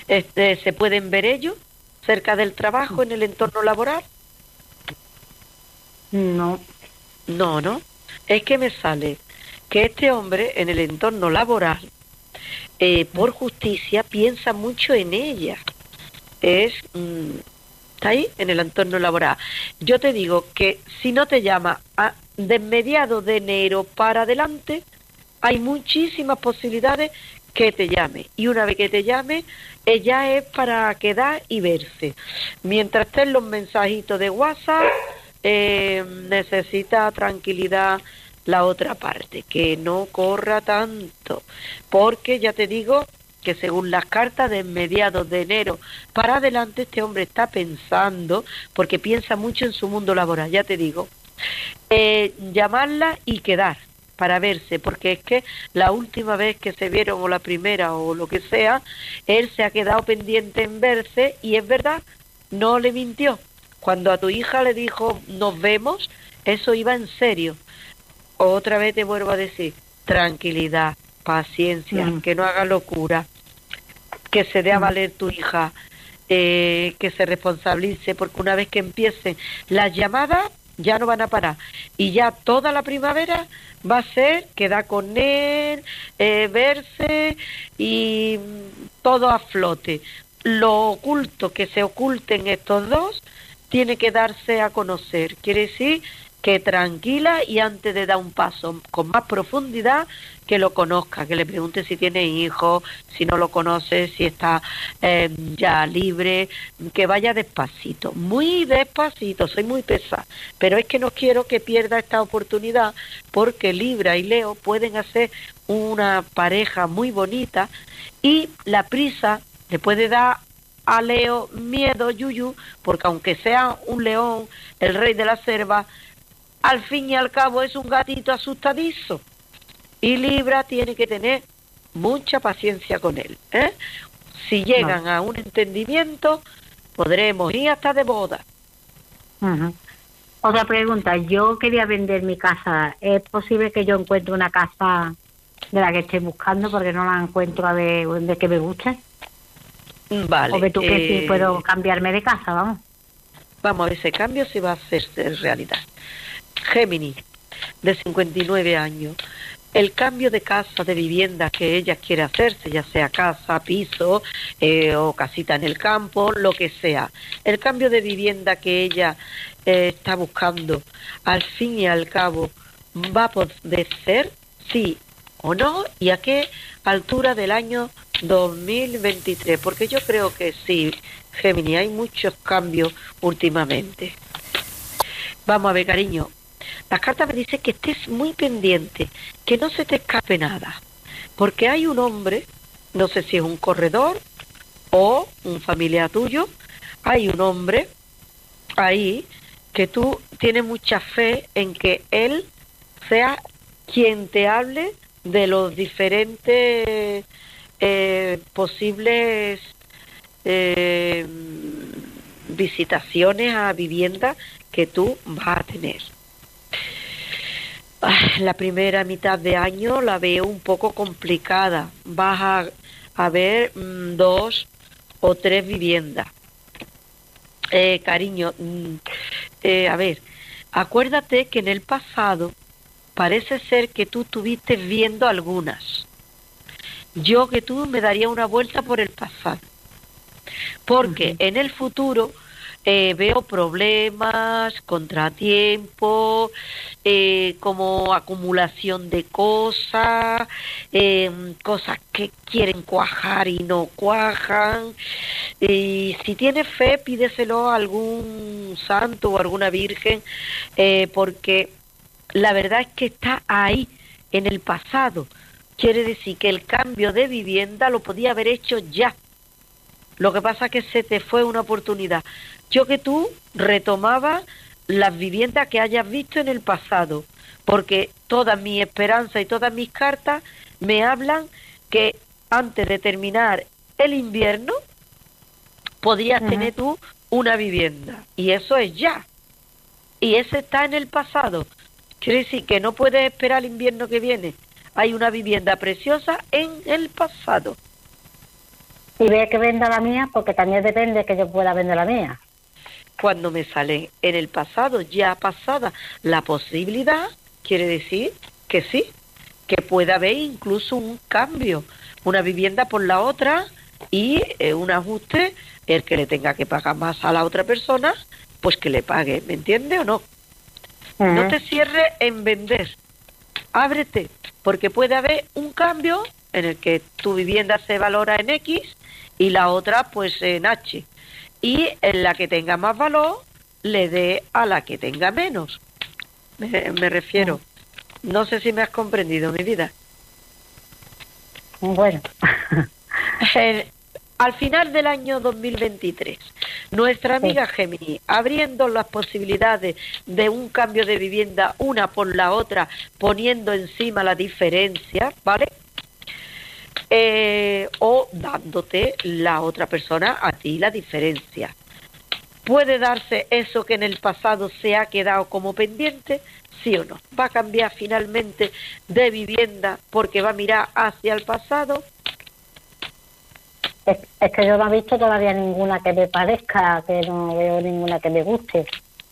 ¿Se pueden ver ellos cerca del trabajo, en el entorno laboral? No. No, no. Es que me sale que este hombre en el entorno laboral, por justicia, piensa mucho en ella. Está ahí en el entorno laboral. Yo te digo que si no te llama de mediados de enero para adelante, hay muchísimas posibilidades que te llame. Y una vez que te llame, ya es para quedar y verse. Mientras estén los mensajitos de WhatsApp, necesita tranquilidad la otra parte, que no corra tanto. Porque ya te digo que según las cartas de mediados de enero para adelante, este hombre está pensando, porque piensa mucho en su mundo laboral, ya te digo, llamarla y quedar para verse, porque es que la última vez que se vieron o la primera o lo que sea, él se ha quedado pendiente en verse y es verdad, no le mintió. Cuando a tu hija le dijo nos vemos, eso iba en serio. Otra vez te vuelvo a decir, tranquilidad, paciencia, que no haga locura, que se dé a valer tu hija, que se responsabilice, porque una vez que empiecen las llamadas ya no van a parar y ya toda la primavera va a ser quedar con él, verse y todo a flote. Lo oculto que se oculten estos dos tiene que darse a conocer, quiere decir que tranquila y antes de dar un paso con más profundidad, que lo conozca, que le pregunte si tiene hijos, si no lo conoce, si está ya libre, que vaya despacito, muy despacito, soy muy pesada, pero es que no quiero que pierda esta oportunidad porque Libra y Leo pueden hacer una pareja muy bonita y la prisa le puede dar a Leo miedo, yuyu, porque aunque sea un león, el rey de la selva, al fin y al cabo es un gatito asustadizo. Y Libra tiene que tener mucha paciencia con él, ¿eh? Si llegan a un entendimiento, podremos ir hasta de boda. Otra pregunta, yo quería vender mi casa. ¿Es posible que yo encuentre una casa de la que estoy buscando porque no la encuentro de que me guste? Vale. ¿O que tú que sí puedo cambiarme de casa, vamos? Vamos a ver ese cambio si va a hacerse realidad. Géminis, de 59 años. El cambio de casa, de vivienda que ella quiere hacerse, ya sea casa, piso o casita en el campo, lo que sea. El cambio de vivienda que ella está buscando, al fin y al cabo, va a poder ser, sí o no, y a qué altura del año 2023. Porque yo creo que sí, Géminis, hay muchos cambios últimamente. Vamos a ver, cariño. Las cartas me dicen que estés muy pendiente, que no se te escape nada, porque hay un hombre, no sé si es un corredor o un familiar tuyo, hay un hombre ahí que tú tienes mucha fe en que él sea quien te hable de los diferentes posibles visitaciones a vivienda que tú vas a tener. La primera mitad de año la veo un poco complicada. Vas a ver 2 o 3 viviendas. Cariño, a ver, acuérdate que en el pasado parece ser que tú estuviste viendo algunas. Yo que tú me daría una vuelta por el pasado. Porque en el futuro veo problemas, contratiempos, como acumulación de cosas, cosas que quieren cuajar y no cuajan. Y si tienes fe, pídeselo a algún santo o alguna virgen, porque la verdad es que está ahí, en el pasado. Quiere decir que el cambio de vivienda lo podía haber hecho ya. Lo que pasa es que se te fue una oportunidad. Yo que tú retomaba las viviendas que hayas visto en el pasado, porque toda mi esperanza y todas mis cartas me hablan que antes de terminar el invierno podrías tener tú una vivienda. Y eso es ya. Y ese está en el pasado. Quiere decir que no puedes esperar el invierno que viene. Hay una vivienda preciosa en el pasado. Y ve que venda la mía, porque también depende que yo pueda vender la mía. Cuando me sale en el pasado, ya pasada la posibilidad, quiere decir que sí, que puede haber incluso un cambio, una vivienda por la otra y un ajuste, el que le tenga que pagar más a la otra persona, pues que le pague, ¿me entiende o no? No te cierres en vender, ábrete, porque puede haber un cambio en el que tu vivienda se valora en X y la otra pues en H. Y en la que tenga más valor le dé a la que tenga menos. Me refiero. No sé si me has comprendido, mi vida. Bueno. Al final del año 2023, nuestra amiga Gemini, abriendo las posibilidades de un cambio de vivienda una por la otra, poniendo encima la diferencia, ¿vale? O dándote la otra persona a ti la diferencia. ¿Puede darse eso que en el pasado se ha quedado como pendiente? ¿Sí o no? ¿Va a cambiar finalmente de vivienda porque va a mirar hacia el pasado? Es que yo no he visto todavía ninguna que me parezca, que no veo ninguna que me guste.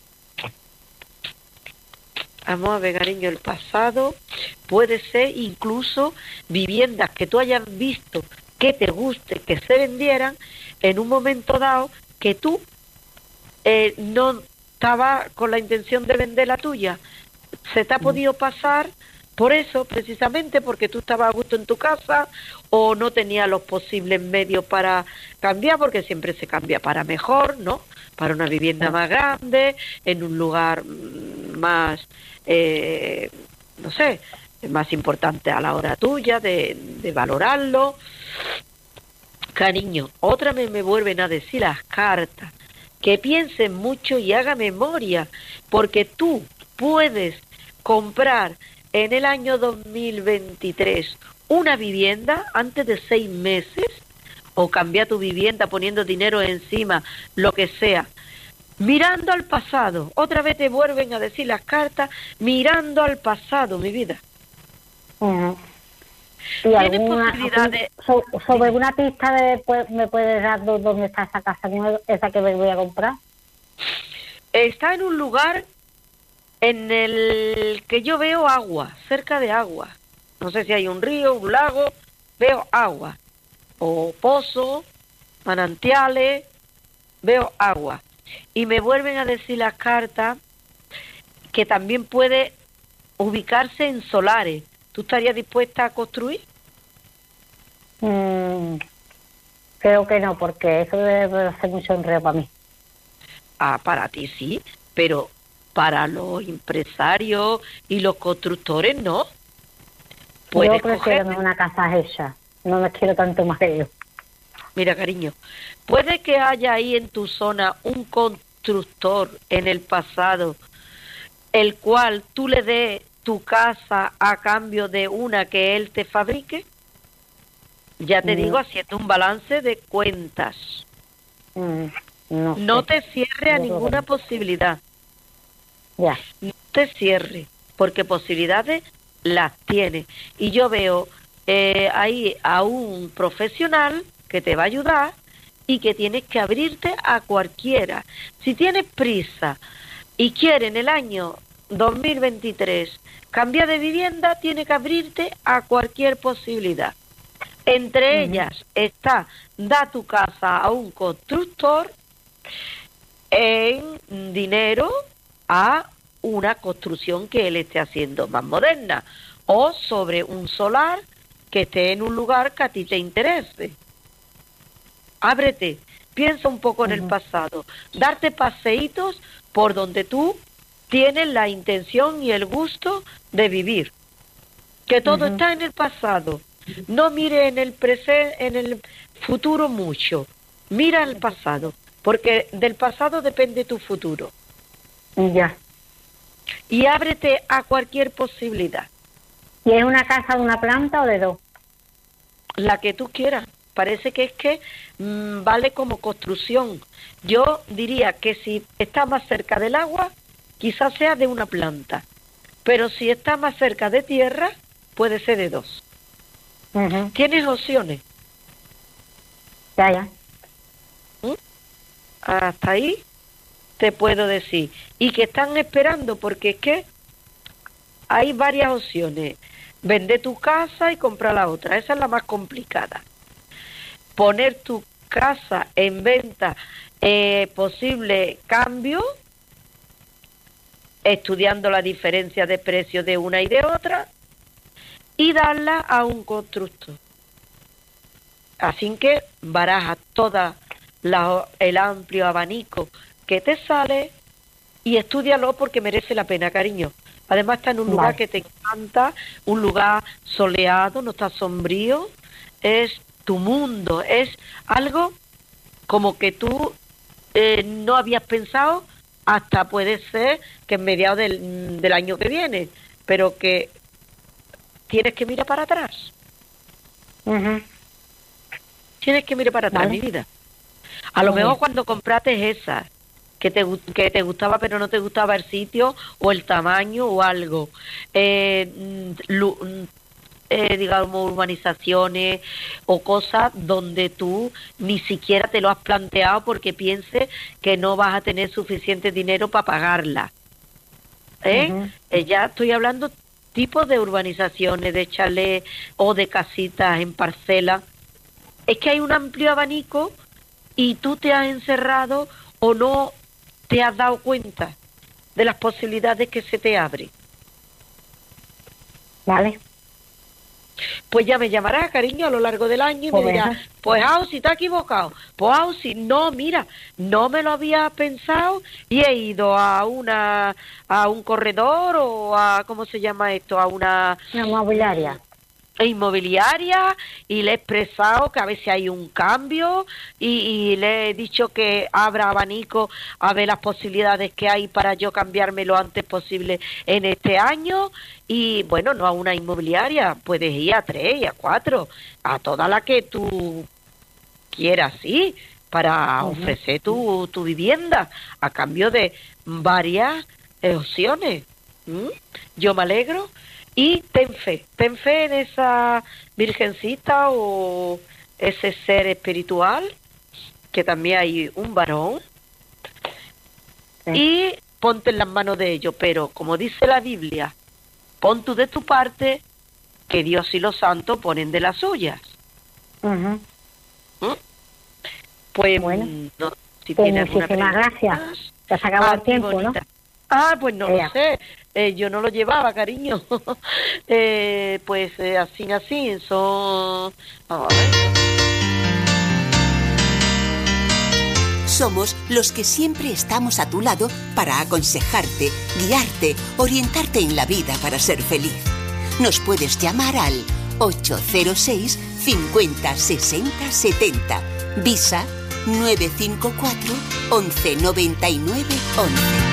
Vamos a ver, cariño, el pasado puede ser incluso viviendas que tú hayas visto que te guste, que se vendieran en un momento dado que tú no estabas con la intención de vender la tuya. Se te ha podido pasar por eso, precisamente porque tú estabas a gusto en tu casa o no tenías los posibles medios para cambiar, porque siempre se cambia para mejor, ¿no? Para una vivienda más grande, en un lugar más, no sé, más importante a la hora tuya de valorarlo. Cariño, otra vez me vuelven a decir las cartas, que piensen mucho y haga memoria, porque tú puedes comprar en el año 2023 una vivienda antes de 6 meses o cambiar tu vivienda poniendo dinero encima, lo que sea, mirando al pasado. Otra vez te vuelven a decir las cartas, mirando al pasado, mi vida. ¿Y alguna posibilidad sobre una pista me puedes dar dónde está esa casa, esa que me voy a comprar? Está en un lugar en el que yo veo agua, cerca de agua. No sé si hay un río, un lago, veo agua. O pozo, manantiales, veo agua. Y me vuelven a decir las cartas que también puede ubicarse en solares. ¿Tú estarías dispuesta a construir? Creo que no, porque eso debe ser mucho enredo para mí. Ah, para ti sí, pero para los empresarios y los constructores no. Yo prefiero una casa hecha, no me quiero tanto mareo. Mira, cariño, puede que haya ahí en tu zona un constructor en el pasado, el cual tú le des tu casa a cambio de una que él te fabrique. Ya te digo, haciendo un balance de cuentas. No te cierre a ninguna posibilidad. Ya. No te cierre, porque posibilidades las tienes. Y yo veo ahí a un profesional que te va a ayudar y que tienes que abrirte a cualquiera. Si tienes prisa y quieres en el año 2023 cambiar de vivienda, tienes que abrirte a cualquier posibilidad. Entre ellas está da tu casa a un constructor en dinero a una construcción que él esté haciendo más moderna o sobre un solar que esté en un lugar que a ti te interese. Ábrete, piensa un poco en el pasado, darte paseitos por donde tú tienes la intención y el gusto de vivir. Que todo está en el pasado. No mire en el presente, en el futuro mucho. Mira el pasado, porque del pasado depende tu futuro. Ya. Y ábrete a cualquier posibilidad. ¿Y es una casa de una planta o de dos? La que tú quieras. Parece que es que vale como construcción. Yo diría que si está más cerca del agua, quizás sea de una planta. Pero si está más cerca de tierra, puede ser de dos. Tienes opciones. Ya. ¿Mm? Hasta ahí te puedo decir. Y que están esperando, porque es que hay varias opciones. Vender tu casa y comprar la otra. Esa es la más complicada. Poner tu casa en venta, posible cambio, estudiando la diferencia de precios de una y de otra, y darla a un constructor. Así que baraja todo el amplio abanico que te sale y estúdialo porque merece la pena, cariño. Además está en un lugar que te encanta, un lugar soleado, no está sombrío, es tu mundo, es algo como que tú no habías pensado hasta puede ser que en mediados del año que viene, pero que tienes que mirar para atrás. Tienes que mirar para atrás, mi vida. A lo mejor cuando compraste esa, que te gustaba pero no te gustaba el sitio o el tamaño o algo, digamos urbanizaciones o cosas donde tú ni siquiera te lo has planteado porque pienses que no vas a tener suficiente dinero para pagarla. Ya estoy hablando tipos de urbanizaciones, de chalés o de casitas en parcela. Es que hay un amplio abanico y tú te has encerrado o no te has dado cuenta de las posibilidades que se te abren. Vale. Pues ya me llamarás, cariño, a lo largo del año y me dirás, pues Ausi, te has equivocado. Pues Ausi, no, mira, no me lo había pensado y he ido a un corredor o a, ¿cómo se llama esto? A una inmobiliaria. Inmobiliaria y le he expresado que a ver si hay un cambio y le he dicho que abra abanico a ver las posibilidades que hay para yo cambiarme lo antes posible en este año y bueno, no a una inmobiliaria, puedes ir a 3 y a 4, a toda la que tú quieras, sí, para ofrecer tu vivienda a cambio de varias opciones. Yo me alegro. Y ten fe en esa virgencita o ese ser espiritual, que también hay un varón, y ponte en las manos de ellos, pero como dice la Biblia, pon tú de tu parte, que Dios y los santos ponen de las suyas. Pues bueno, no, si pues tienes muchísimas gracias. Te has acabado el tiempo, bonita. ¿No? Pues no lo sé. Yo no lo llevaba, cariño. Pues así, son... Vamos a ver. Somos los que siempre estamos a tu lado para aconsejarte, guiarte, orientarte en la vida para ser feliz. Nos puedes llamar al 806 50 60 70. Visa 954 11 99 11.